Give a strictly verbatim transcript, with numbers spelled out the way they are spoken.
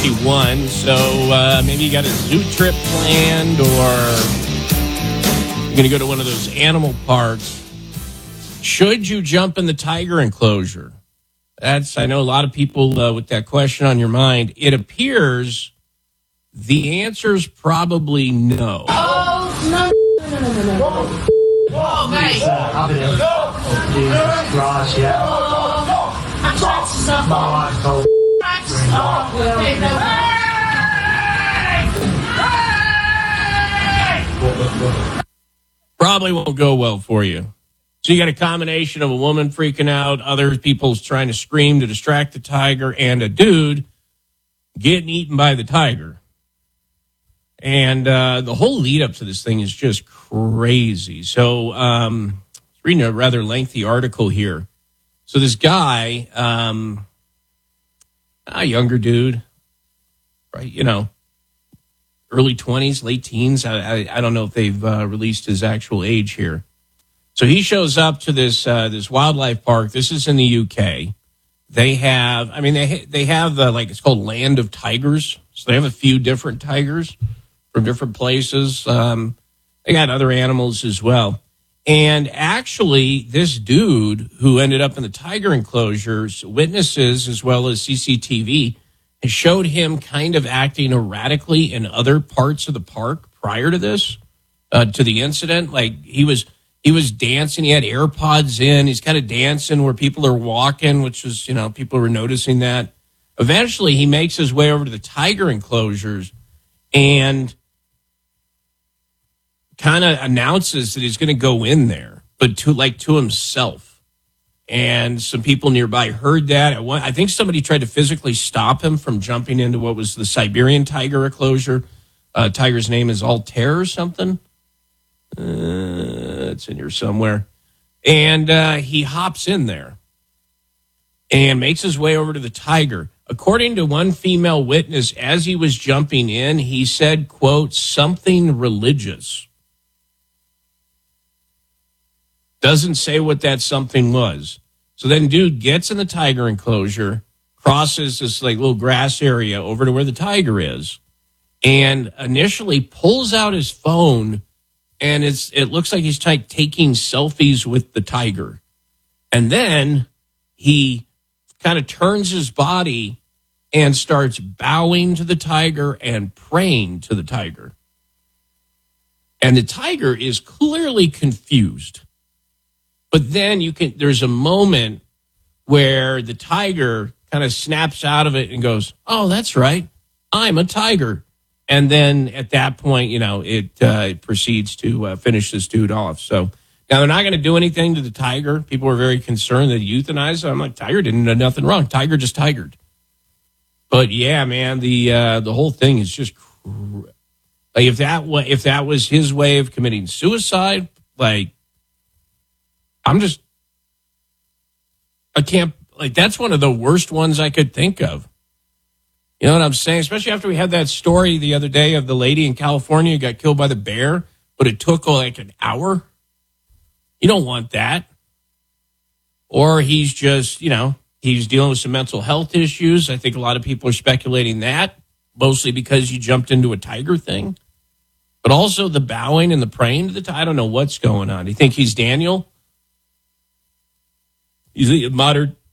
fifty-one. So uh, maybe you got a zoo trip planned, or you're going to go to one of those animal parks. Should you jump in the tiger enclosure? That's, I know a lot of people uh, with that question on your mind. It appears the answer is probably no. Oh, no, no, no, no, no, no. Whoa, mate. Uh, up in the grass, yeah. Probably won't go well for you. So you got a combination of a woman freaking out, other people's trying to scream to distract the tiger, and a dude getting eaten by the tiger. And uh, the whole lead up to this thing is just crazy. So um, reading a rather lengthy article here. So this guy, um, a younger dude, right? You know, early twenties, late teens. I, I, I don't know if they've uh, released his actual age here. So he shows up to this uh, this wildlife park. This is in the U K. They have, I mean, they they have the, like, it's called Land of Tigers. So they have a few different tigers from different places. Um, they got other animals as well. And actually, this dude who ended up in the tiger enclosures, witnesses as well as C C T V, has showed him kind of acting erratically in other parts of the park prior to this, uh, to the incident. Like, he was he was dancing. He had AirPods in. He's kind of dancing where people are walking, which was, you know, people were noticing that. Eventually, he makes his way over to the tiger enclosures and kind of announces that he's going to go in there, but to like to himself. And some people nearby heard that. I think somebody tried to physically stop him from jumping into what was the Siberian tiger enclosure. Uh, tiger's name is Altair or something. Uh, it's in here somewhere. And uh, he hops in there and makes his way over to the tiger. According to one female witness, as he was jumping in, he said, quote, something religious. Doesn't say what that something was. So then dude gets in the tiger enclosure, crosses this like little grass area over to where the tiger is, and initially pulls out his phone, and it's it looks like he's like taking selfies with the tiger. And then he kind of turns his body and starts bowing to the tiger and praying to the tiger. And the tiger is clearly confused. But then you can, there's a moment where the tiger kind of snaps out of it and goes, oh, that's right, I'm a tiger. And then at that point, you know, it, uh, it proceeds to uh, finish this dude off. So now they're not going to do anything to the tiger. People were very concerned that he euthanized him. I'm like, tiger didn't do nothing wrong. Tiger just tigered. But yeah, man, the uh, the whole thing is just cr- like if that wa- if that was his way of committing suicide, like, I'm just, I can't, like, that's one of the worst ones I could think of. You know what I'm saying? Especially after we had that story the other day of the lady in California who got killed by the bear, but it took like an hour. You don't want that. Or he's just, you know, he's dealing with some mental health issues. I think a lot of people are speculating that, mostly because you jumped into a tiger thing. But also the bowing and the praying to the tiger. I don't know what's going on. Do you think he's Daniel? He's a modern